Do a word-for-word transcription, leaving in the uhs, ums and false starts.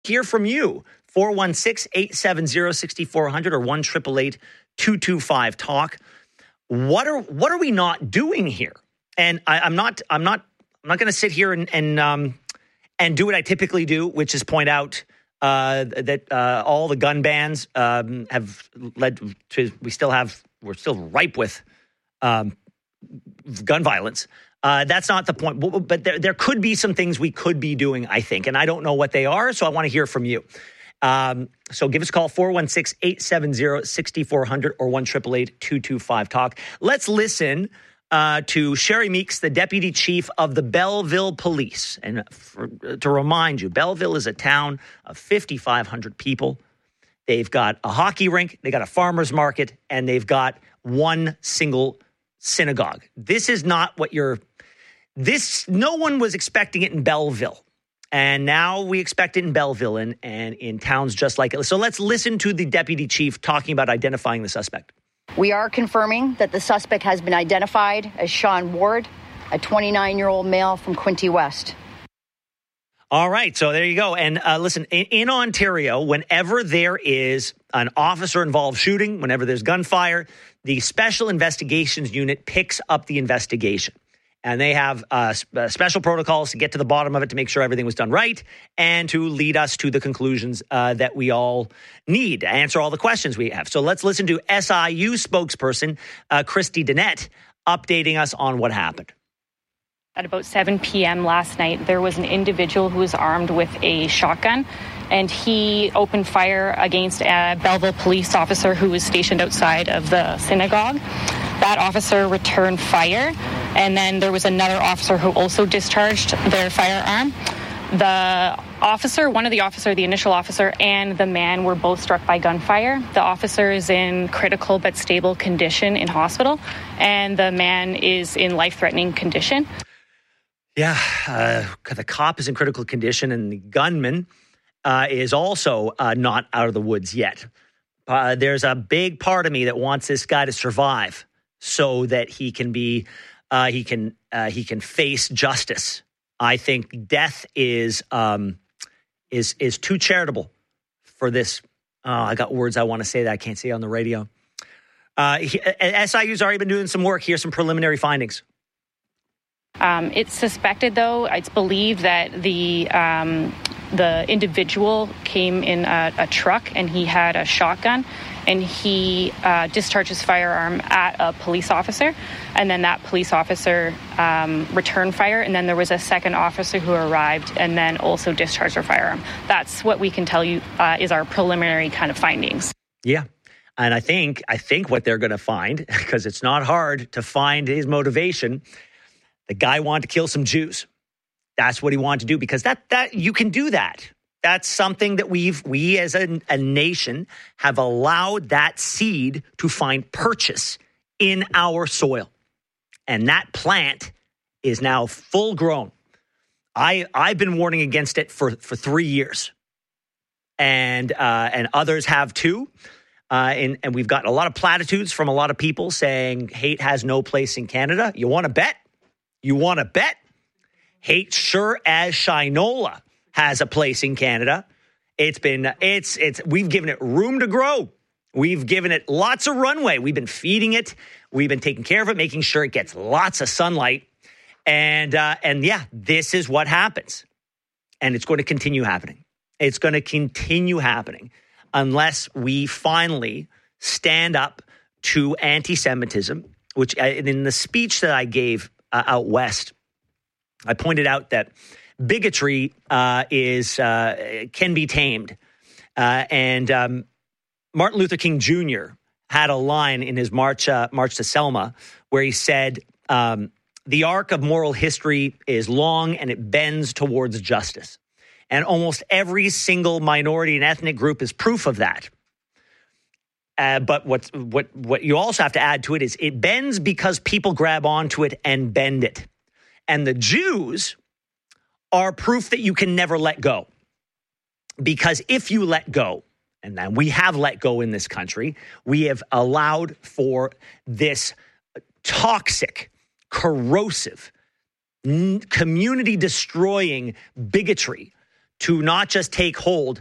hear from you. four one six, eight seven zero, six four zero zero or one eight eight eight, two two five, talk. What are what are we not doing here? And I, I'm not I'm not I'm not going to sit here and and um and do what I typically do, which is point out uh, that uh, all the gun bans um, have led to we still have we're still ripe with um, gun violence. Uh, that's not the point. But there there could be some things we could be doing, I think, and I don't know what they are. So I want to hear from you. Um, so give us a call, four one six, eight seven zero, six four zero zero or one eight eight eight, two two five, talk. Let's listen uh, to Sherry Meeks, the deputy chief of the Belleville Police. And for, to remind you, Belleville is a town of fifty-five hundred people. They've got a hockey rink, they got a farmer's market, and they've got one single synagogue. This is not what you're, this, no one was expecting it in Belleville. And now we expect it in Belleville and, and in towns just like it. So let's listen to the deputy chief talking about identifying the suspect. We are confirming that the suspect has been identified as Sean Ward, a twenty-nine-year-old male from Quinte West. All right, so there you go. And uh, listen, in, in Ontario, whenever there is an officer-involved shooting, whenever there's gunfire, the Special Investigations Unit picks up the investigation. And they have uh, special protocols to get to the bottom of it, to make sure everything was done right, and to lead us to the conclusions uh, that we all need to answer all the questions we have. So let's listen to S I U spokesperson uh, Christy Dennett updating us on what happened. At about seven p.m. last night, there was an individual who was armed with a shotgun, and he opened fire against a Belleville police officer who was stationed outside of the synagogue. That officer returned fire, and then there was another officer who also discharged their firearm. The officer, one of the officer, the initial officer, and the man were both struck by gunfire. The officer is in critical but stable condition in hospital, and the man is in life-threatening condition. Yeah, uh, the cop is in critical condition, and the gunman uh, is also uh, not out of the woods yet. Uh, there's a big part of me that wants this guy to survive, so that he can be, uh, he can, uh, he can face justice. I think death is, um, is, is too charitable for this. Uh, I got words I want to say that I can't say on the radio. Uh, he, S I U's already been doing some work. Here's some preliminary findings. Um, it's suspected, though, it's believed that the um, the individual came in a, a truck and he had a shotgun, and he uh, discharged his firearm at a police officer, and then that police officer um, returned fire, and then there was a second officer who arrived and then also discharged her firearm. That's what we can tell you uh, is our preliminary kind of findings. Yeah. And I think I think what they're going to find, because it's not hard to find his motivation, the guy wanted to kill some Jews. That's what he wanted to do, because that that you can do that. That's something that we've we as a, a nation have allowed that seed to find purchase in our soil. And that plant is now full grown. I I've been warning against it for, for three years. And uh, and others have too. Uh, and, and we've gotten a lot of platitudes from a lot of people saying hate has no place in Canada. You want to bet? You want to bet? Hate sure as Shinola has a place in Canada. It's been, it's, it's, we've given it room to grow. We've given it lots of runway. We've been feeding it. We've been taking care of it, making sure it gets lots of sunlight. And, uh, and yeah, this is what happens. And it's going to continue happening. It's going to continue happening unless we finally stand up to anti-Semitism, which uh, in the speech that I gave Uh, out west, I pointed out that bigotry uh, is uh, can be tamed. Uh, and um, Martin Luther King Junior had a line in his March, uh, March to Selma where he said, um, the arc of moral history is long and it bends towards justice. And almost every single minority and ethnic group is proof of that. Uh, but what what what you also have to add to it is it bends because people grab onto it and bend it. And the Jews are proof that you can never let go. Because if you let go, and then we have let go in this country, we have allowed for this toxic, corrosive, community-destroying bigotry to not just take hold,